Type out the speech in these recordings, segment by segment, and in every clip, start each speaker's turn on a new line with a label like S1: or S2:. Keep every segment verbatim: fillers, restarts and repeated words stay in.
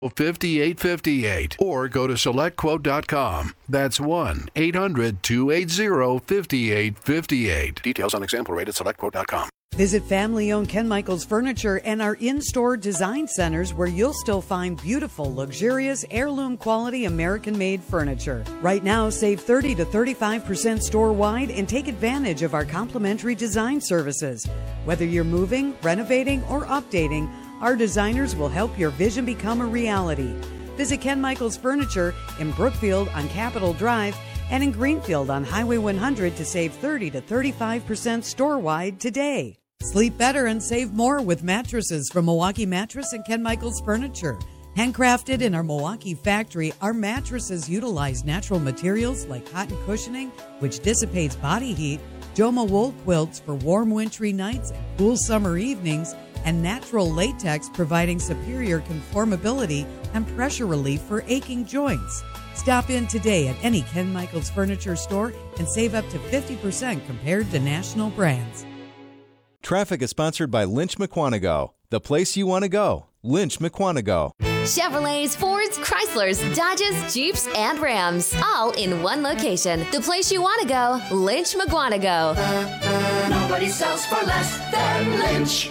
S1: fifty-eight fifty-eight or go to select quote dot com. That's one eight hundred two eight zero five eight five eight. Details on example rate at select quote dot com.
S2: Visit family-owned Ken Michaels Furniture and our in-store design centers where you'll still find beautiful, luxurious, heirloom-quality American-made furniture. Right now, save thirty to thirty-five percent store-wide and take advantage of our complimentary design services. Whether you're moving, renovating, or updating, our designers will help your vision become a reality. Visit Ken Michaels Furniture in Brookfield on Capitol Drive and in Greenfield on Highway one hundred to save thirty to thirty-five percent store-wide today. Sleep better and save more with mattresses from Milwaukee Mattress and Ken Michaels Furniture. Handcrafted in our Milwaukee factory, our mattresses utilize natural materials like cotton cushioning, which dissipates body heat, Joma wool quilts for warm wintry nights and cool summer evenings, and natural latex providing superior conformability and pressure relief for aching joints. Stop in today at any Ken Michaels Furniture store and save up to fifty percent compared to national brands.
S3: Traffic is sponsored by Lynch McQuanago. The place you want to go. Lynch McQuanago.
S4: Chevrolets, Fords, Chryslers, Dodges, Jeeps, and Rams. All in one location. The place you want to go. Lynch McQuanago.
S5: Nobody sells for less than Lynch.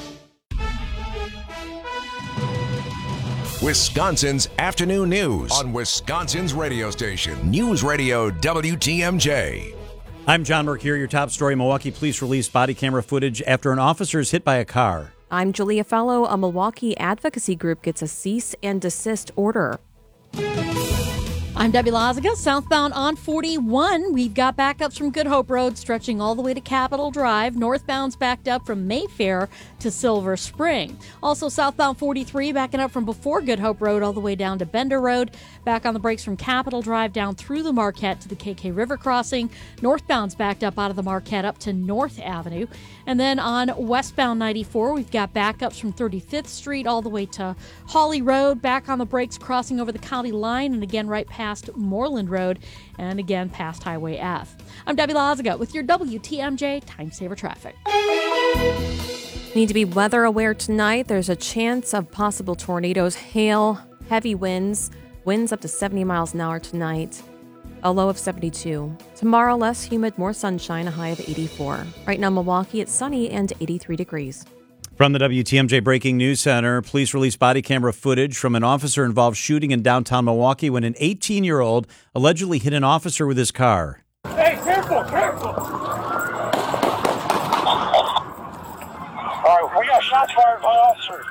S6: Wisconsin's afternoon news on Wisconsin's radio station. News Radio W T M J.
S7: I'm John Mercure. Your top story: Milwaukee police released body camera footage after an officer is hit by a car.
S8: I'm Julia Fellow. A Milwaukee advocacy group gets a cease and desist order.
S9: I'm Debbie Lazaga. Southbound on forty-one, we've got backups from Good Hope Road stretching all the way to Capitol Drive. Northbound's backed up from Mayfair to Silver Spring. Also southbound forty-three backing up from before Good Hope Road all the way down to Bender Road. Back on the brakes from Capitol Drive down through the Marquette to the K K River crossing. Northbound's backed up out of the Marquette up to North Avenue. And then on westbound ninety-four, we've got backups from thirty-fifth Street all the way to Hawley Road. Back on the brakes crossing over the county line and again right past Moreland Road and again past Highway F. I'm Debbie Lazaga with your W T M J Time Saver Traffic.
S8: Need to be weather aware tonight. There's a chance of possible tornadoes, hail, heavy winds, winds up to seventy miles an hour tonight. A low of seventy-two. Tomorrow, less humid, more sunshine, a high of eighty-four. Right now, Milwaukee, it's sunny and eighty-three degrees.
S7: From the W T M J Breaking News Center, police released body camera footage from an officer-involved shooting in downtown Milwaukee when an eighteen-year-old allegedly hit an officer with his car.
S10: Hey, careful, careful! All right, we got shots fired by officers.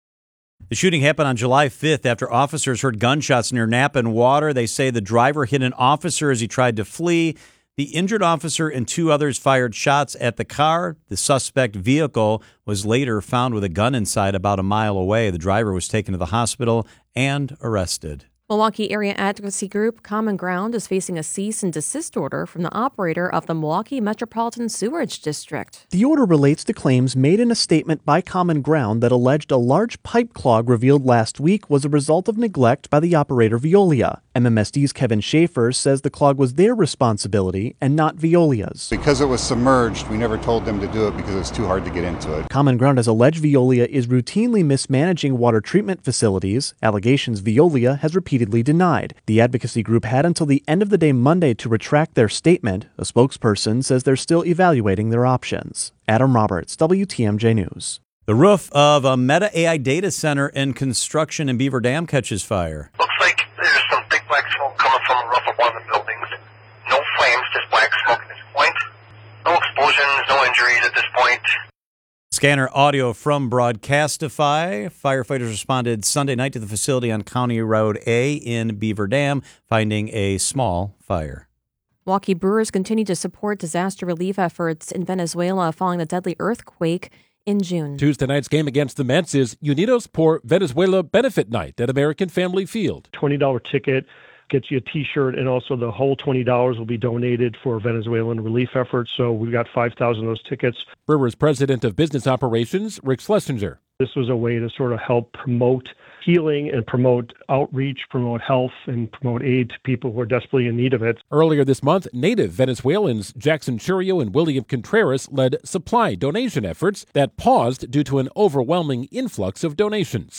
S7: The shooting happened on July fifth after officers heard gunshots near Napa and Water. They say the driver hit an officer as he tried to flee. The injured officer and two others fired shots at the car. The suspect vehicle was later found with a gun inside about a mile away. The driver was taken to the hospital and arrested.
S8: Milwaukee Area Advocacy Group Common Ground is facing a cease and desist order from the operator of the Milwaukee Metropolitan Sewerage District.
S11: The order relates to claims made in a statement by Common Ground that alleged a large pipe clog revealed last week was a result of neglect by the operator Veolia. M M S D's Kevin Schaefer says the clog was their responsibility and not Veolia's.
S12: Because it was submerged, we never told them to do it because it's too hard to get into it.
S11: Common Ground has alleged Veolia is routinely mismanaging water treatment facilities, allegations Veolia has repeatedly denied. The advocacy group had until the end of the day Monday to retract their statement. A spokesperson says they're still evaluating their options. Adam Roberts, W T M J News.
S7: The roof of a Meta A I data center in construction in Beaver Dam catches fire.
S13: Looks like there's some big black smoke coming from the roof of one of the buildings. No flames, just black smoke at this point. No explosions, no injuries at this point.
S7: Scanner audio from Broadcastify. Firefighters responded Sunday night to the facility on County Road A in Beaver Dam, finding a small fire.
S8: Milwaukee Brewers continue to support disaster relief efforts in Venezuela following the deadly earthquake in June.
S14: Tuesday night's game against the Mets is Unidos por Venezuela Benefit Night at American Family Field.
S15: twenty dollars ticket gets you a T-shirt, and also the whole twenty dollars will be donated for Venezuelan relief efforts. So we've got five thousand of those tickets.
S14: Brewers President of Business Operations, Rick Schlesinger.
S15: This was a way to sort of help promote healing and promote outreach, promote health, and promote aid to people who are desperately in need of it.
S14: Earlier this month, native Venezuelans Jackson Churio and William Contreras led supply donation efforts that paused due to an overwhelming influx of donations.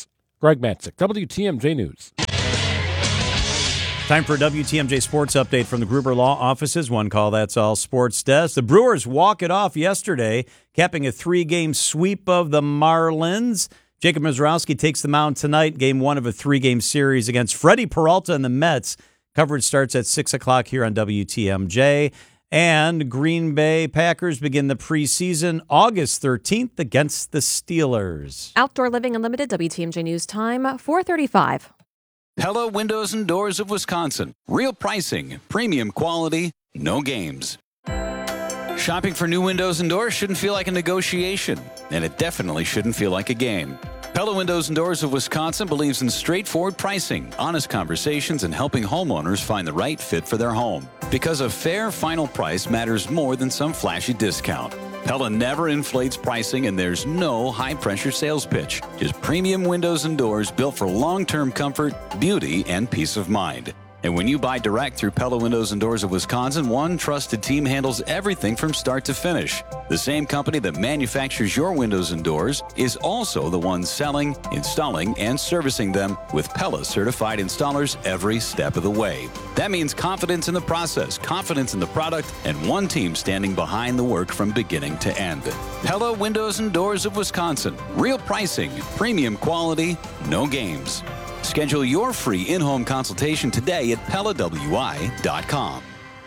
S14: Greg Matzik, W T M J News.
S7: Time for a W T M J Sports update from the Gruber Law Offices. One call, that's all. Sports Desk. The Brewers walk it off yesterday, capping a three-game sweep of the Marlins. Jacob Mizrowski takes the mound tonight, game one of a three-game series against Freddie Peralta and the Mets. Coverage starts at six o'clock here on W T M J. And Green Bay Packers begin the preseason August thirteenth against the Steelers.
S8: Outdoor Living Unlimited, W T M J News time, four thirty-five.
S16: Pella Windows and Doors of Wisconsin. Real pricing, premium quality, no games. Shopping for new windows and doors shouldn't feel like a negotiation, and it definitely shouldn't feel like a game. Pella Windows and Doors of Wisconsin believes in straightforward pricing, honest conversations, and helping homeowners find the right fit for their home. Because a fair final price matters more than some flashy discount. Pella never inflates pricing, and there's no high-pressure sales pitch. Just premium windows and doors built for long-term comfort, beauty, and peace of mind. And when you buy direct through Pella Windows and Doors of Wisconsin, one trusted team handles everything from start to finish. The same company that manufactures your windows and doors is also the one selling, installing, and servicing them with Pella certified installers every step of the way. That means confidence in the process, confidence in the product, and one team standing behind the work from beginning to end. Pella Windows and Doors of Wisconsin. Real pricing, premium quality, no games. Schedule your free in-home consultation today at Pella W I dot com.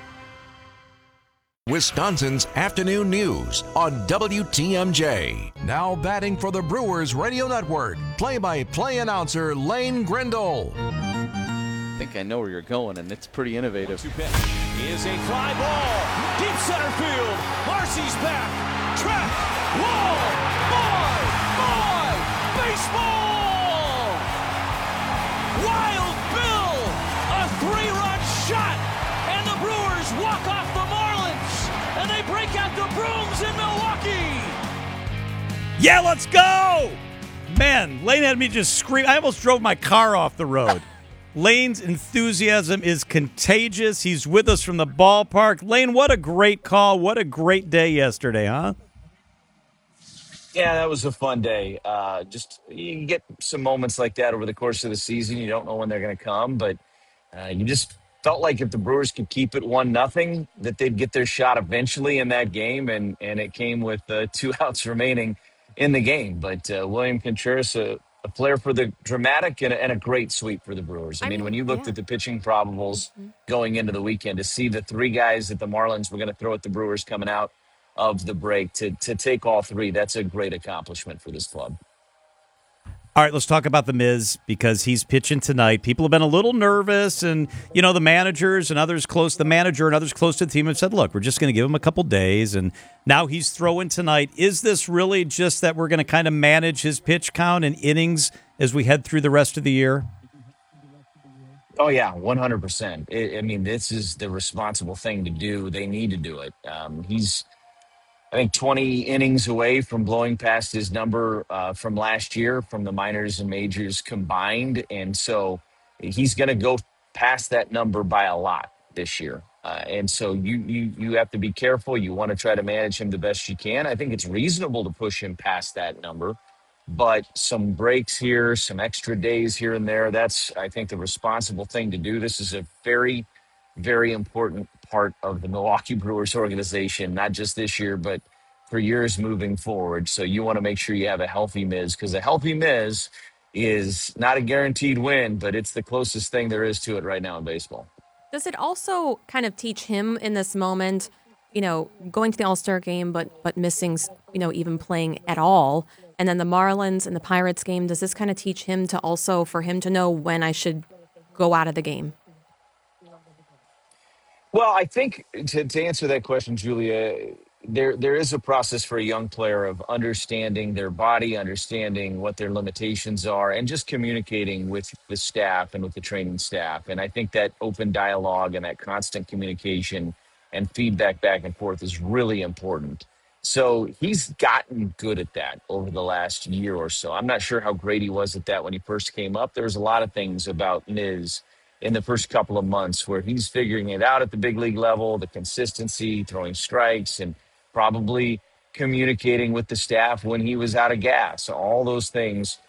S6: Wisconsin's afternoon news on W T M J. Now batting for the Brewers Radio Network, play-by-play announcer Lane Grindle.
S17: I think I know where you're going, and it's pretty innovative.
S18: To pitch is a fly ball, deep center field. Marcy's back, track, wall, bye, bye, baseball! Wild Bill, a three-run shot, and the Brewers walk off the Marlins, and they break out the brooms in Milwaukee.
S7: Yeah, let's go! Man, Lane had me just scream. I almost drove my car off the road. Lane's enthusiasm is contagious. He's with us from the ballpark. Lane, what a great call. What a great day yesterday, huh?
S19: Yeah, that was a fun day. Uh, just you get some moments like that over the course of the season. You don't know when they're going to come, but uh, you just felt like if the Brewers could keep it one nothing, that they'd get their shot eventually in that game, and and it came with uh, two outs remaining in the game. But uh, William Contreras, a, a player for the dramatic and a, and a great sweep for the Brewers. I, I mean, mean, when you looked yeah. at the pitching probables mm-hmm. going into the weekend, to see the three guys that the Marlins were going to throw at the Brewers coming out of the break, to to take all three, that's a great accomplishment for this club.
S7: All right, let's talk about the Miz, because he's pitching tonight. People have been a little nervous, and you know the managers and others close, the manager and others close to the team have said, look, we're just going to give him a couple days, and now he's throwing tonight. Is this really just that we're going to kind of manage his pitch count and innings as we head through the rest of the year?
S19: Oh, yeah, one hundred percent. I mean, this is the responsible thing to do. They need to do it. Um, he's I think twenty innings away from blowing past his number uh, from last year from the minors and majors combined. And so he's going to go past that number by a lot this year. Uh, and so you, you, you have to be careful. You want to try to manage him the best you can. I think it's reasonable to push him past that number, but some breaks here, some extra days here and there, that's, I think, the responsible thing to do. This is a very, very important part of the Milwaukee Brewers organization, not just this year, but for years moving forward. So you want to make sure you have a healthy Miz, because a healthy Miz is not a guaranteed win, but it's the closest thing there is to it right now in baseball.
S8: Does it also kind of teach him in this moment, you know, going to the All-Star game, but but missing, you know, even playing at all? And then the Marlins and the Pirates game, does this kind of teach him to also, for him to know when I should go out of the game?
S19: Well, I think to, to answer that question, Julia, there there is a process for a young player of understanding their body, understanding what their limitations are, and just communicating with the staff and with the training staff. And I think that open dialogue and that constant communication and feedback back and forth is really important. So he's gotten good at that over the last year or so. I'm not sure how great he was at that when he first came up. There was a lot of things about Miz in the first couple of months where he's figuring it out at the big league level, the consistency, throwing strikes, and probably communicating with the staff when he was out of gas. All those things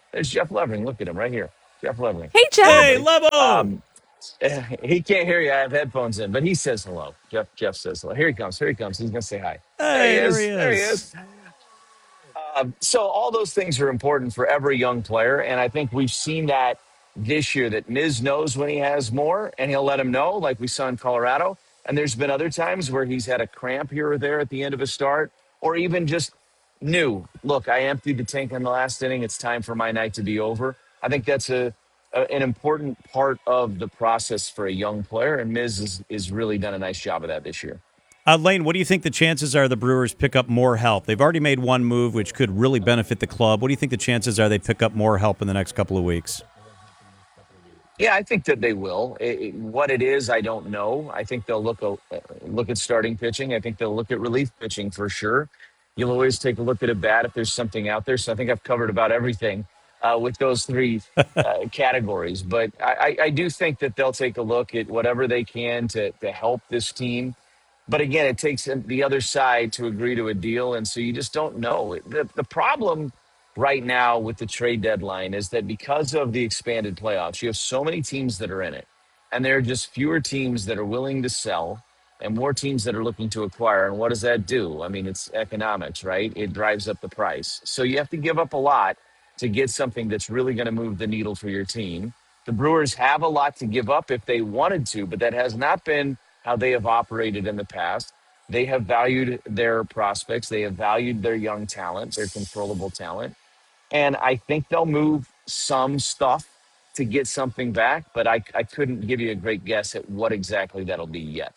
S19: There's Jeff Levering. Look at him right here. Jeff Levering.
S8: Hey, Jeff.
S7: Hey, Levo.
S19: Um, he can't hear you. I have headphones in, but he says hello. Jeff Jeff says hello. Here he comes. Here he comes. He's going to say hi.
S7: Hey,
S19: there he is.
S7: there he
S19: There he
S7: is.
S19: is. Um, so all those things are important for every young player, and I think we've seen that this year, that Miz knows when he has more, and he'll let him know, like we saw in Colorado. And there's been other times where he's had a cramp here or there at the end of a start, or even just knew, look, I emptied the tank in the last inning. It's time for my night to be over. I think that's a, a an important part of the process for a young player, and Miz has is really done a nice job of that this year.
S7: Uh, Lane, what do you think the chances are the Brewers pick up more help? They've already made one move, which could really benefit the club. What do you think the chances are they pick up more help in the next couple of weeks?
S19: Yeah, I think that they will. It, it- what it is, I don't know. I think they'll look a, look at starting pitching. I think they'll look at relief pitching for sure. You'll always take a look at a bat if there's something out there. So I think I've covered about everything uh, with those three uh, categories. But I, I, I do think that they'll take a look at whatever they can to to help this team. But again, it takes the other side to agree to a deal. And so you just don't know. The, the problem right now with the trade deadline is that because of the expanded playoffs, you have so many teams that are in it. And there are just fewer teams that are willing to sell and more teams that are looking to acquire. And what does that do? I mean, it's economics, right? It drives up the price. So you have to give up a lot to get something that's really going to move the needle for your team. The Brewers have a lot to give up if they wanted to, but that has not been how they have operated in the past. They have valued their prospects. They have valued their young talent, their controllable talent. And I think they'll move some stuff to get something back, but I, I couldn't give you a great guess at what exactly that'll be yet.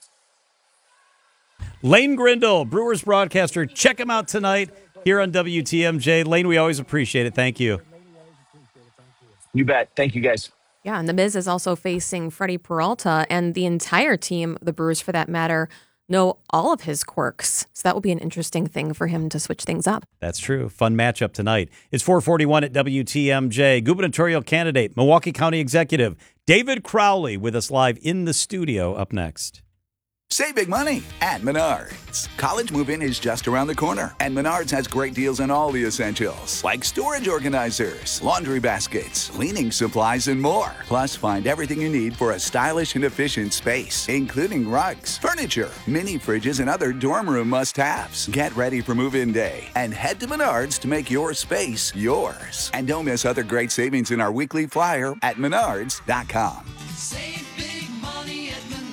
S7: Lane Grindle, Brewers broadcaster. Check him out tonight here on W T M J. Lane, we always appreciate it. Thank you.
S19: You bet. Thank you, guys.
S8: Yeah, and the Miz is also facing Freddie Peralta, and the entire team, the Brewers for that matter, know all of his quirks. So that will be an interesting thing for him to switch things up.
S7: That's true. Fun matchup tonight. It's four forty-one at W T M J. Gubernatorial candidate, Milwaukee County Executive David Crowley with us live in the studio up next.
S20: Save big money at Menards. College move-in is just around the corner, and Menards has great deals on all the essentials, like storage organizers, laundry baskets, cleaning supplies, and more. Plus, find everything you need for a stylish and efficient space, including rugs, furniture, mini fridges, and other dorm room must-haves. Get ready for move-in day and head to Menards to make your space yours. And don't miss other great savings in our weekly flyer at menards dot com.
S5: Save big money at Menards.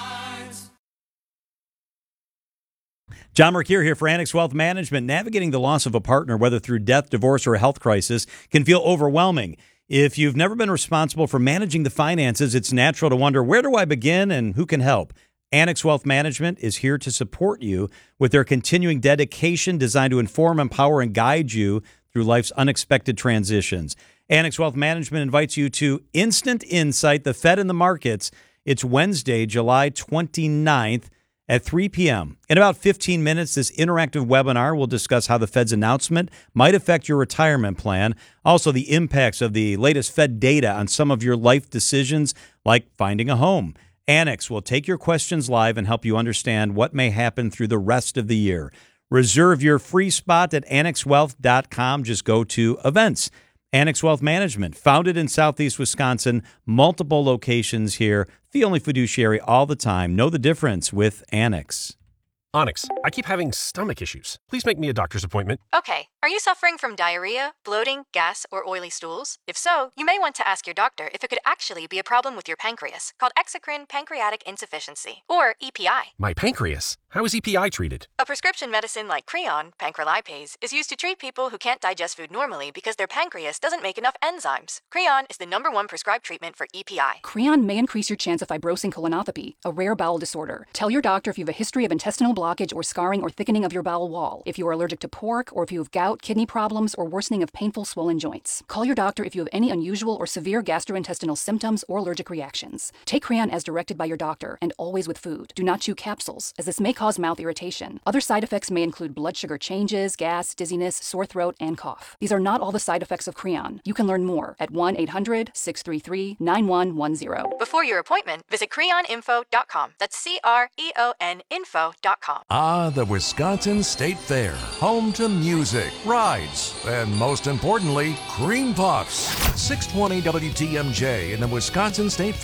S7: John Mercure here for Annex Wealth Management. Navigating the loss of a partner, whether through death, divorce, or a health crisis, can feel overwhelming. If you've never been responsible for managing the finances, it's natural to wonder, where do I begin and who can help? Annex Wealth Management is here to support you with their continuing dedication designed to inform, empower, and guide you through life's unexpected transitions. Annex Wealth Management invites you to Instant Insight, the Fed and the Markets. It's Wednesday, July twenty-ninth. At three p.m. In about fifteen minutes, this interactive webinar will discuss how the Fed's announcement might affect your retirement plan, also the impacts of the latest Fed data on some of your life decisions, like finding a home. Annex will take your questions live and help you understand what may happen through the rest of the year. Reserve your free spot at annex wealth dot com. Just go to events. Annex Wealth Management, founded in Southeast Wisconsin, multiple locations here. Fee only fiduciary all the time. Know the difference with Annex.
S21: Onyx, I keep having stomach issues. Please make me a doctor's appointment.
S22: Okay, are you suffering from diarrhea, bloating, gas, or oily stools? If so, you may want to ask your doctor if it could actually be a problem with your pancreas, called exocrine pancreatic insufficiency, or E P I.
S21: My pancreas? How is E P I treated?
S22: A prescription medicine like Creon, pancrelipase, is used to treat people who can't digest food normally because their pancreas doesn't make enough enzymes. Creon is the number one prescribed treatment for E P I.
S23: Creon may increase your chance of fibrosing colonopathy, a rare bowel disorder. Tell your doctor if you have a history of intestinal blockage or scarring or thickening of your bowel wall, if you are allergic to pork, or if you have gout, kidney problems, or worsening of painful swollen joints. Call your doctor if you have any unusual or severe gastrointestinal symptoms or allergic reactions. Take Creon as directed by your doctor, and always with food. Do not chew capsules, as this may cause mouth irritation. Other side effects may include blood sugar changes, gas, dizziness, sore throat, and cough. These are not all the side effects of Creon. You can learn more at one eight hundred six three three nine one one zero.
S22: Before your appointment, visit creon info dot com. That's C R E O N info dot com. com.
S6: Ah, the Wisconsin State Fair, home to music, rides, and most importantly, cream puffs. six twenty W T M J in the Wisconsin State Fair.